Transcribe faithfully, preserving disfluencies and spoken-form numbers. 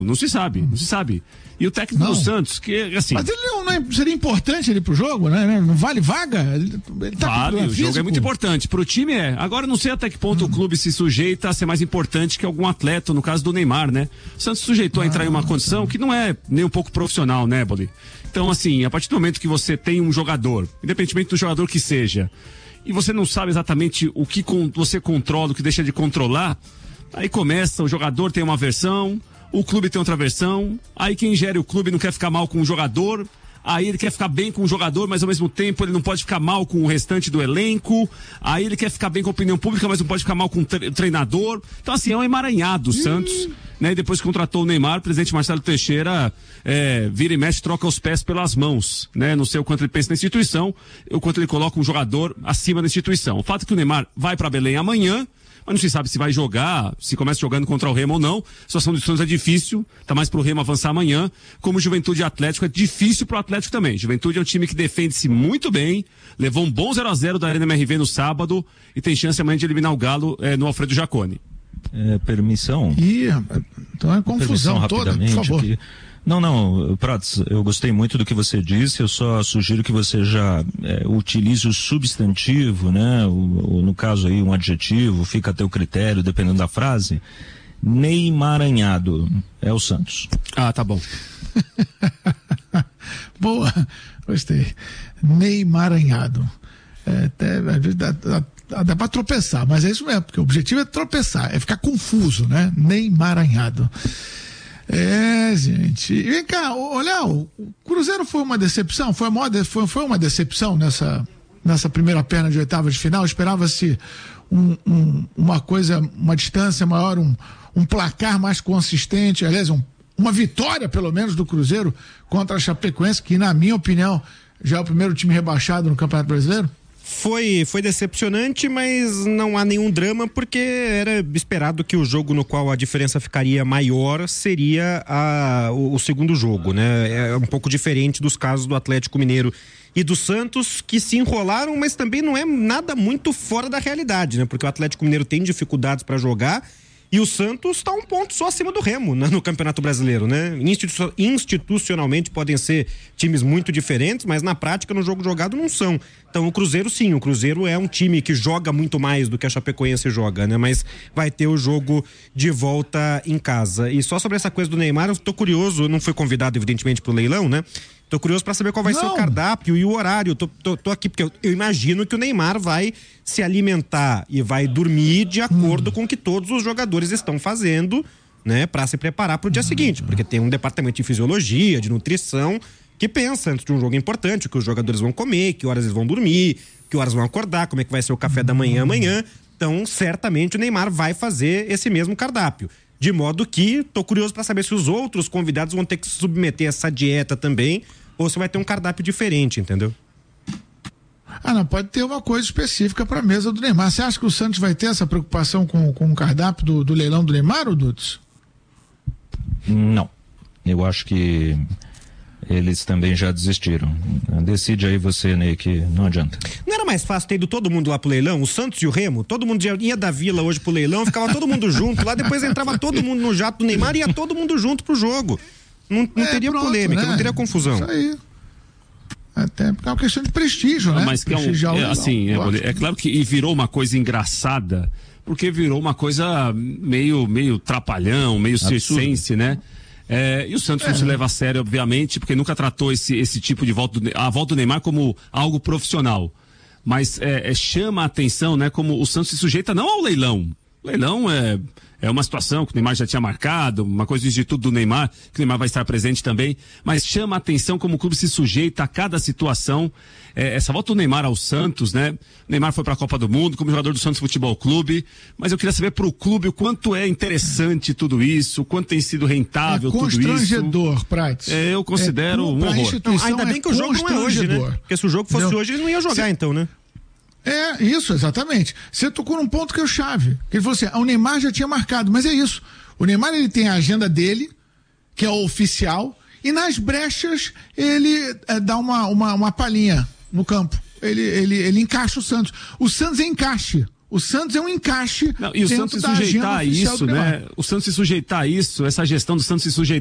Não se sabe, não se sabe. E o técnico não. do Santos, que assim... Mas ele não, não é, seria importante ele pro jogo, né? Não vale vaga? Ele, ele tá vale, o jogo é muito importante. Pro time é. Agora não sei até que ponto hum. o clube se sujeita a ser mais importante que algum atleta, no caso do Neymar, né? O Santos sujeitou ah, a entrar em uma condição que não é nem um pouco profissional, né, Boli? Então, assim, a partir do momento que você tem um jogador, independentemente do jogador que seja, e você não sabe exatamente o que con- você controla, o que deixa de controlar, aí começa, o jogador tem uma versão, o clube tem outra versão, aí quem gere o clube não quer ficar mal com o jogador, aí ele quer ficar bem com o jogador, mas ao mesmo tempo ele não pode ficar mal com o restante do elenco, aí ele quer ficar bem com a opinião pública, mas não pode ficar mal com o tre- treinador. Então, assim, é um emaranhado o Santos, né? E depois que contratou o Neymar, o presidente Marcelo Teixeira é, vira e mexe, troca os pés pelas mãos, né? Não sei o quanto ele pensa na instituição, o quanto ele coloca um jogador acima da instituição. O fato é que o Neymar vai para Belém amanhã, mas não se sabe se vai jogar, se começa jogando contra o Remo ou não. A situação do Santos é difícil, tá mais pro Remo avançar amanhã. Como Juventude e Atlético, é difícil pro Atlético também. Juventude é um time que defende-se muito bem, levou um bom zero a zero da Arena M R V no sábado e tem chance amanhã de eliminar o Galo é, no Alfredo Jaconi. É, permissão. Ih, então é confusão toda, por favor. Que... Não, não, Prats, eu gostei muito do que você disse, eu só sugiro que você já é, utilize o substantivo, né, o, o, no caso aí um adjetivo, fica a teu critério, dependendo da frase. Neymaranhado é o Santos. Ah, tá bom. Boa, gostei. Neymaranhado. É, até, às vezes dá, dá, dá pra tropeçar, mas é isso mesmo, porque o objetivo é tropeçar, é ficar confuso, né? Neymaranhado. É, gente. E vem cá, olha, o Cruzeiro foi uma decepção? Foi uma, foi, foi uma decepção nessa, nessa primeira perna de oitava de final? Esperava-se um, um, uma coisa, uma distância maior, um, um placar mais consistente, aliás, um, uma vitória, pelo menos, do Cruzeiro contra a Chapecoense, que, na minha opinião, já é o primeiro time rebaixado no Campeonato Brasileiro? Foi, foi decepcionante, mas não há nenhum drama, porque era esperado que o jogo no qual a diferença ficaria maior seria a, o, o segundo jogo, né? É um pouco diferente dos casos do Atlético Mineiro e do Santos, que se enrolaram, mas também não é nada muito fora da realidade, né? Porque o Atlético Mineiro tem dificuldades para jogar e o Santos está um ponto só acima do Remo, né, no Campeonato Brasileiro, né? Institu- institucionalmente podem ser times muito diferentes, mas na prática, no jogo jogado, não são. Então o Cruzeiro sim, o Cruzeiro é um time que joga muito mais do que a Chapecoense joga, né? Mas vai ter o jogo de volta em casa. E só sobre essa coisa do Neymar, eu tô curioso, eu não fui convidado evidentemente pro leilão, né? Tô curioso para saber qual vai não. ser o cardápio e o horário. Tô, tô, tô aqui porque eu, eu imagino que o Neymar vai se alimentar e vai dormir de acordo hum. com o que todos os jogadores estão fazendo, né? Para se preparar pro dia hum. seguinte, porque tem um departamento de fisiologia, de nutrição, que pensa antes de um jogo importante, o que os jogadores vão comer, que horas eles vão dormir, que horas vão acordar, como é que vai ser o café da manhã amanhã. Então, certamente o Neymar vai fazer esse mesmo cardápio. De modo que tô curioso para saber se os outros convidados vão ter que se submeter a essa dieta também, ou se vai ter um cardápio diferente, entendeu? Ah, não, pode ter uma coisa específica para a mesa do Neymar. Você acha que o Santos vai ter essa preocupação com, com o cardápio do, do leilão do Neymar, ou Dudes? Não. Eu acho que eles também já desistiram. Decide aí você, Ney, que não adianta. Não era mais fácil ter ido todo mundo lá pro leilão? O Santos e o Remo? Todo mundo ia da Vila hoje pro leilão, ficava todo mundo junto lá, depois entrava todo mundo no jato do Neymar e ia todo mundo junto pro jogo. Não, não é, teria pronto, polêmica, né? Não teria confusão. Isso aí. Até porque é uma questão de prestígio, né? Mas que é, um, é assim, é, é claro que e virou uma coisa engraçada, porque virou uma coisa meio, meio trapalhão, meio circense, né? É, e o Santos é. não se leva a sério, obviamente, porque nunca tratou esse, esse tipo de volta, do, a volta do Neymar como algo profissional. Mas é, é, chama a atenção, né? Como o Santos se sujeita não ao leilão. O leilão é, é uma situação que o Neymar já tinha marcado, uma coisa do Instituto do Neymar, que o Neymar vai estar presente também, mas chama a atenção como o clube se sujeita a cada situação. É, essa volta do Neymar ao Santos, né? O Neymar foi para a Copa do Mundo como jogador do Santos Futebol Clube, mas eu queria saber para o clube o quanto é interessante tudo isso, o quanto tem sido rentável é tudo isso. Constrangedor, Prats. É, eu considero é, um horror. Não, ainda bem é que o jogo não é hoje, né? Porque se o jogo fosse Entendeu? hoje, ele não ia jogar, Cê... então, né? É, isso, exatamente. Você tocou num ponto que é o chave. Ele falou assim, ah, o Neymar já tinha marcado, mas é isso. O Neymar, ele tem a agenda dele, que é o oficial, e nas brechas ele é, dá uma, uma, uma palhinha no campo. Ele, ele, ele encaixa o Santos. O Santos é encaixe. O Santos é um encaixe. Não, e o Santos se sujeitar a isso, né? O Santos se sujeitar a isso, essa gestão do Santos se sujeitar